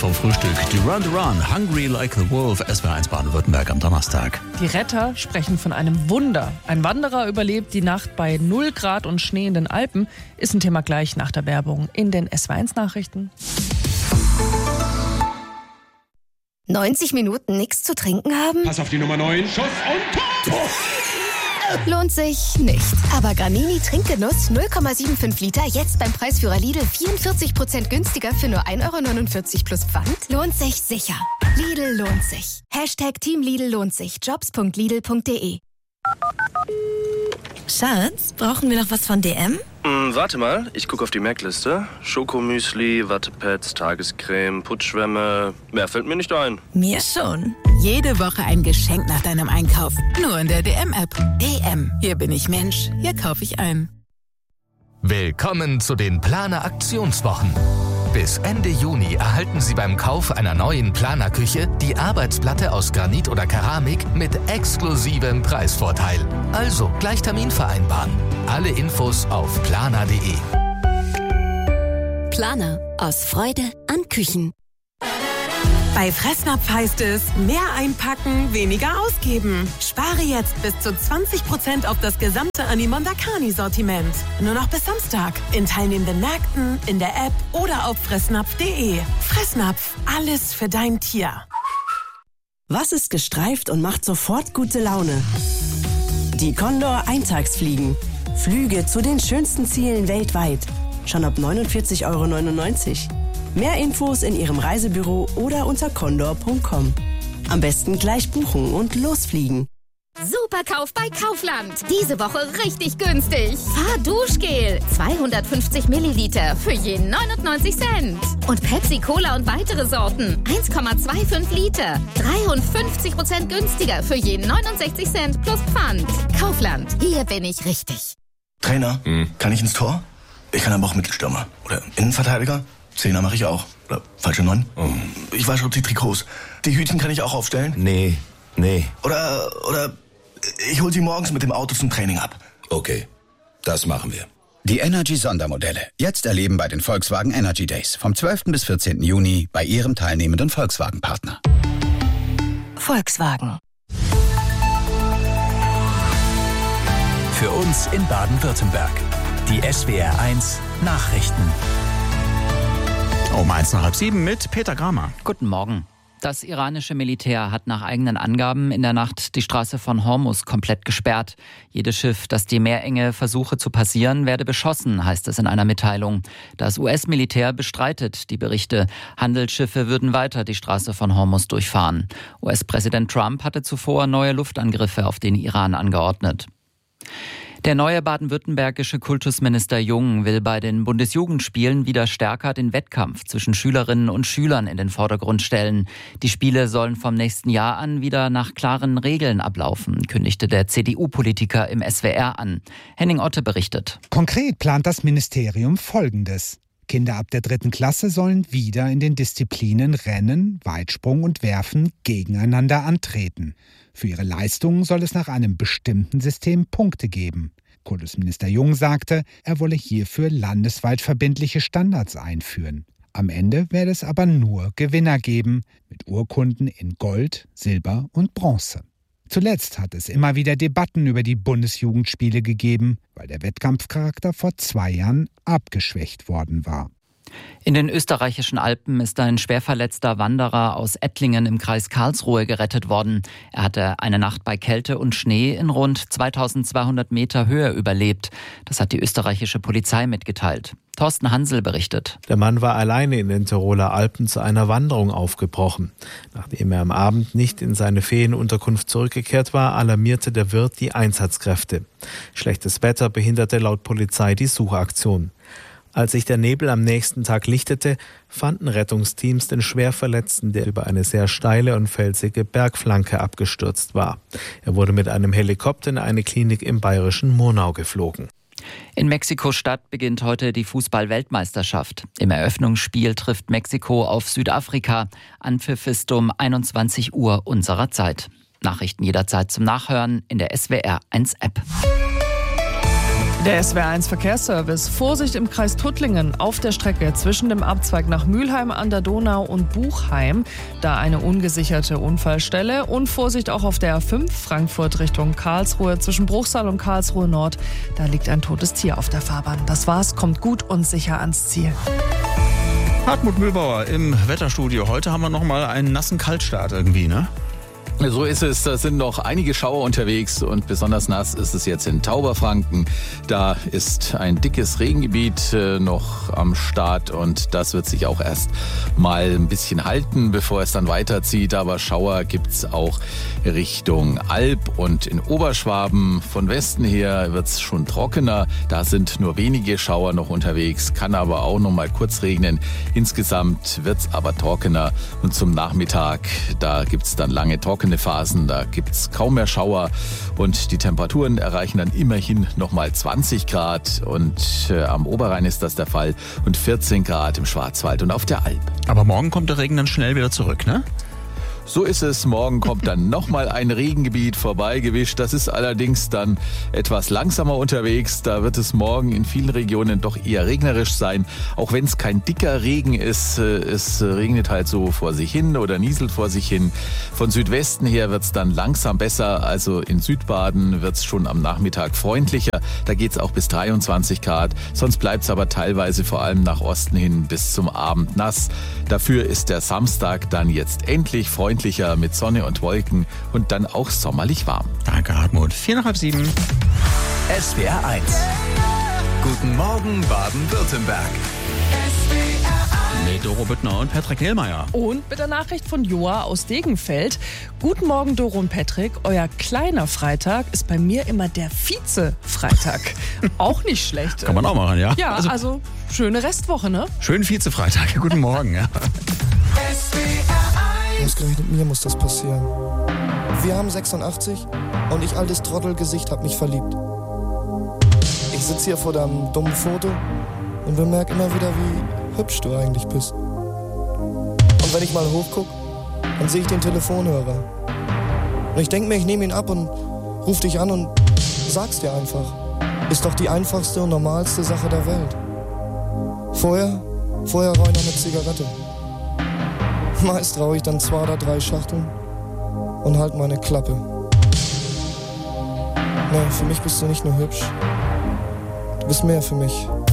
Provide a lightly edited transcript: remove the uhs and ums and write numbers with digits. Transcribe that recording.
vom Frühstück. Die Run the Run, Hungry Like the Wolf, SWR1 Baden-Württemberg am Donnerstag. Die Retter sprechen von einem Wunder. Ein Wanderer überlebt die Nacht bei 0 Grad und Schnee in den Alpen. Ist ein Thema gleich nach der Werbung in den SWR1 Nachrichten. 90 Minuten nichts zu trinken haben? Pass auf die Nummer 9. Schuss und Tor! Lohnt sich nicht. Aber Granini Trinkgenuss 0,75 Liter jetzt beim Preisführer Lidl 44% günstiger für nur 1,49 € plus Pfand? Lohnt sich sicher. Lidl lohnt sich. Team Lidl lohnt sich. Jobs.lidl.de. Schatz, brauchen wir noch was von DM? Warte mal, ich gucke auf die Merkliste. Schokomüsli, Wattepads, Tagescreme, Putzschwämme. Mehr fällt mir nicht ein. Mir schon. Jede Woche ein Geschenk nach deinem Einkauf. Nur in der DM-App. DM. Hier bin ich Mensch. Hier kaufe ich ein. Willkommen zu den Planer Aktionswochen. Bis Ende Juni erhalten Sie beim Kauf einer neuen Planerküche die Arbeitsplatte aus Granit oder Keramik mit exklusivem Preisvorteil. Also gleich Termin vereinbaren. Alle Infos auf planer.de. Planer. Aus Freude an Küchen. Bei Fressnapf heißt es, mehr einpacken, weniger ausgeben. Spare jetzt bis zu 20% auf das gesamte Animondakani-Sortiment. Nur noch bis Samstag. In teilnehmenden Märkten, in der App oder auf fressnapf.de. Fressnapf, alles für dein Tier. Was ist gestreift und macht sofort gute Laune? Die Condor Eintagsfliegen. Flüge zu den schönsten Zielen weltweit. Schon ab 49,99 €. Mehr Infos in Ihrem Reisebüro oder unter condor.com. Am besten gleich buchen und losfliegen. Superkauf bei Kaufland. Diese Woche richtig günstig. Fahrduschgel 250 Milliliter für je 99 Cent. Und Pepsi Cola und weitere Sorten 1,25 Liter. 53% günstiger für je 69 Cent plus Pfand. Kaufland, hier bin ich richtig. Trainer, kann ich ins Tor? Ich kann aber auch Mittelstürmer. Oder Innenverteidiger? Zehner mache ich auch. Oder falsche 9. Ich wasche die Trikots. Die Hütchen kann ich auch aufstellen? Nee. Oder ich hole sie morgens mit dem Auto zum Training ab. Okay, das machen wir. Die Energy-Sondermodelle. Jetzt erleben bei den Volkswagen Energy Days. Vom 12. bis 14. Juni bei Ihrem teilnehmenden Volkswagen-Partner. Volkswagen. Für uns in Baden-Württemberg. Die SWR1 Nachrichten. Um 6:30 mit Peter Gramer. Guten Morgen. Das iranische Militär hat nach eigenen Angaben in der Nacht die Straße von Hormuz komplett gesperrt. Jedes Schiff, das die Meerenge versuche zu passieren, werde beschossen, heißt es in einer Mitteilung. Das US-Militär bestreitet die Berichte. Handelsschiffe würden weiter die Straße von Hormuz durchfahren. US-Präsident Trump hatte zuvor neue Luftangriffe auf den Iran angeordnet. Der neue baden-württembergische Kultusminister Jung will bei den Bundesjugendspielen wieder stärker den Wettkampf zwischen Schülerinnen und Schülern in den Vordergrund stellen. Die Spiele sollen vom nächsten Jahr an wieder nach klaren Regeln ablaufen, kündigte der CDU-Politiker im SWR an. Henning Otte berichtet. Konkret plant das Ministerium Folgendes. Kinder ab der 3. Klasse sollen wieder in den Disziplinen Rennen, Weitsprung und Werfen gegeneinander antreten. Für ihre Leistungen soll es nach einem bestimmten System Punkte geben. Kultusminister Jung sagte, er wolle hierfür landesweit verbindliche Standards einführen. Am Ende werde es aber nur Gewinner geben, mit Urkunden in Gold, Silber und Bronze. Zuletzt hat es immer wieder Debatten über die Bundesjugendspiele gegeben, weil der Wettkampfcharakter vor 2 Jahren abgeschwächt worden war. In den österreichischen Alpen ist ein schwerverletzter Wanderer aus Ettlingen im Kreis Karlsruhe gerettet worden. Er hatte eine Nacht bei Kälte und Schnee in rund 2200 Meter Höhe überlebt. Das hat die österreichische Polizei mitgeteilt. Thorsten Hansel berichtet. Der Mann war alleine in den Tiroler Alpen zu einer Wanderung aufgebrochen. Nachdem er am Abend nicht in seine Ferienunterkunft zurückgekehrt war, alarmierte der Wirt die Einsatzkräfte. Schlechtes Wetter behinderte laut Polizei die Suchaktion. Als sich der Nebel am nächsten Tag lichtete, fanden Rettungsteams den Schwerverletzten, der über eine sehr steile und felsige Bergflanke abgestürzt war. Er wurde mit einem Helikopter in eine Klinik im bayerischen Murnau geflogen. In Mexiko-Stadt beginnt heute die Fußball-Weltmeisterschaft. Im Eröffnungsspiel trifft Mexiko auf Südafrika. Anpfiff ist um 21 Uhr unserer Zeit. Nachrichten jederzeit zum Nachhören in der SWR1-App. Der SWR1 Verkehrsservice. Vorsicht im Kreis Tuttlingen auf der Strecke zwischen dem Abzweig nach Mülheim an der Donau und Buchheim. Da eine ungesicherte Unfallstelle. Und Vorsicht auch auf der A5 Frankfurt Richtung Karlsruhe zwischen Bruchsal und Karlsruhe Nord. Da liegt ein totes Tier auf der Fahrbahn. Das war's, kommt gut und sicher ans Ziel. Hartmut Mühlbauer im Wetterstudio. Heute haben wir noch mal einen nassen Kaltstart irgendwie, ne? So ist es, da sind noch einige Schauer unterwegs und besonders nass ist es jetzt in Tauberfranken. Da ist ein dickes Regengebiet noch am Start und das wird sich auch erst mal ein bisschen halten, bevor es dann weiterzieht. Aber Schauer gibt's auch Richtung Alb und in Oberschwaben. Von Westen her wird's schon trockener, da sind nur wenige Schauer noch unterwegs, kann aber auch noch mal kurz regnen. Insgesamt wird's aber trockener und zum Nachmittag, da gibt's dann lange trockene Phasen, da gibt's kaum mehr Schauer und die Temperaturen erreichen dann immerhin nochmal 20 Grad und am Oberrhein ist das der Fall und 14 Grad im Schwarzwald und auf der Alp. Aber morgen kommt der Regen dann schnell wieder zurück, ne? So ist es. Morgen kommt dann nochmal ein Regengebiet vorbeigewischt. Das ist allerdings dann etwas langsamer unterwegs. Da wird es morgen in vielen Regionen doch eher regnerisch sein. Auch wenn es kein dicker Regen ist. Es regnet halt so vor sich hin oder nieselt vor sich hin. Von Südwesten her wird es dann langsam besser. Also in Südbaden wird es schon am Nachmittag freundlicher. Da geht es auch bis 23 Grad. Sonst bleibt es aber teilweise vor allem nach Osten hin bis zum Abend nass. Dafür ist der Samstag dann jetzt endlich freundlicher mit Sonne und Wolken und dann auch sommerlich warm. Danke, Hartmut. 6:45. SWR 1. Guten Morgen, Baden-Württemberg. Mit Doro Büttner und Patrick Nehlmeier. Und mit der Nachricht von Joa aus Degenfeld. Guten Morgen, Doro und Patrick. Euer kleiner Freitag ist bei mir immer der Vize-Freitag. Auch nicht schlecht. Kann man auch machen, ja? Ja, also schöne Restwoche, ne? Schönen Vize-Freitag. Guten Morgen. Ja. Ausgerechnet mir muss das passieren. Wir haben 86 und ich, altes Trottelgesicht, hab mich verliebt. Ich sitz hier vor deinem dummen Foto und bemerk immer wieder, wie hübsch du eigentlich bist. Und wenn ich mal hochguck, dann sehe ich den Telefonhörer. Und ich denk mir, ich nehme ihn ab und ruf dich an und sag's dir einfach. Ist doch die einfachste und normalste Sache der Welt. Vorher rauch ich noch eine Zigarette. Meist rauche ich dann 2 oder 3 Schachteln und halt meine Klappe. Nee, für mich bist du nicht nur hübsch, du bist mehr für mich.